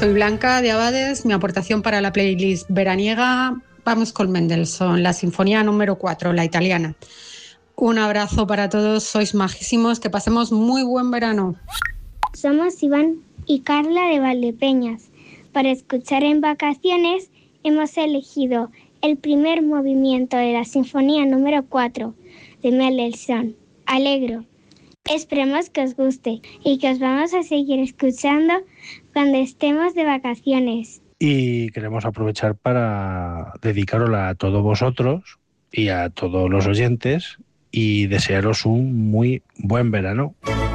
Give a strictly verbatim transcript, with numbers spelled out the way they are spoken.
Soy Blanca de Abades. Mi aportación para la playlist veraniega, vamos con Mendelssohn, la sinfonía número cuatro, la italiana. Un abrazo para todos, sois majísimos, que pasemos muy buen verano. Somos Iván y Carla de Valdepeñas. Para escuchar en vacaciones hemos elegido el primer movimiento de la sinfonía número cuatro de Mendelssohn, Allegro. Esperemos que os guste y que os vamos a seguir escuchando cuando estemos de vacaciones. Y queremos aprovechar para dedicarosla a todos vosotros y a todos los oyentes y desearos un muy buen verano.